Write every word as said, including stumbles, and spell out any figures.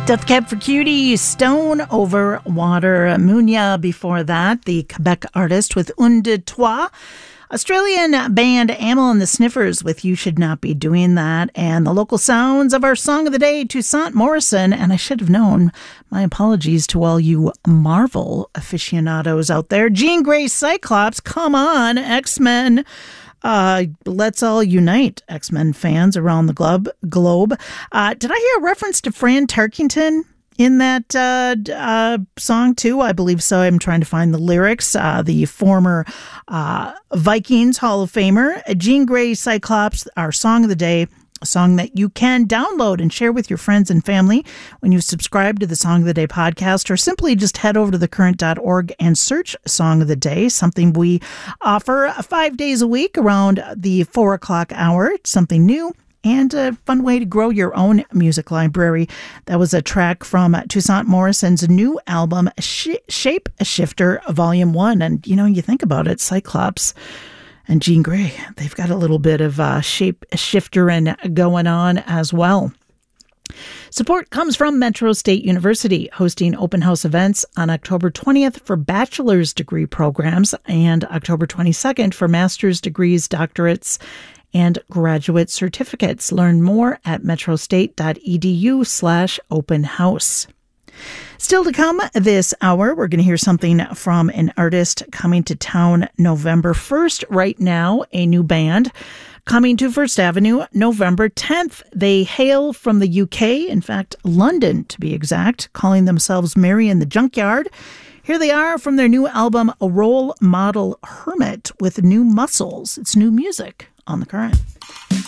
Death Cab for Cutie, Stone Over Water. Munya before that, the Quebec artist with Un de Toi. Australian band Amyl and the Sniffers with You Should Not Be Doing That. And the local sounds of our song of the day, Toussaint Morrison. And I should have known. My apologies to all you Marvel aficionados out there. Jean Grey Cyclops, come on, X-Men. Uh, let's all unite, X-Men fans around the globe. globe. Uh, did I hear a reference to Fran Tarkington in that uh, uh, song too? I believe so. I'm trying to find the lyrics. Uh, the former uh, Vikings Hall of Famer, Jean Grey Cyclops, our song of the day. A song that you can download and share with your friends and family when you subscribe to the Song of the Day podcast, or simply just head over to the current dot org and search Song of the Day, something we offer five days a week around the four o'clock hour. It's something new and a fun way to grow your own music library. That was a track from Toussaint Morrison's new album, Sh- Shape Shifter Volume one. And, you know, you think about it, Cyclops and Jean Grey, they've got a little bit of uh, shape shiftering going on as well. Support comes from Metro State University, hosting open house events on October twentieth for bachelor's degree programs and October twenty-second for master's degrees, doctorates, and graduate certificates. Learn more at metrostate.edu slash open house. Still to come this hour, we're going to hear something from an artist coming to town November first. Right now, a new band coming to First Avenue November tenth. They hail from the U K, in fact, London to be exact, calling themselves Mary and the Junkyard. Here they are from their new album, A Role Model Hermit, with new muscles. It's new music on The Current.